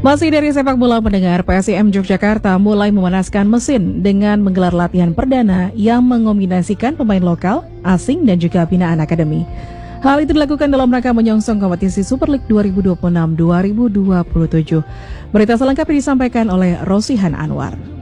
Masih dari sepak bola pendengar, PSIM Yogyakarta mulai memanaskan mesin dengan menggelar latihan perdana yang mengombinasikan pemain lokal, asing dan juga binaan akademi. Hal itu dilakukan dalam rangka menyongsong kompetisi Super League 2026-2027. Berita selengkapnya disampaikan oleh Rosihan Anwar.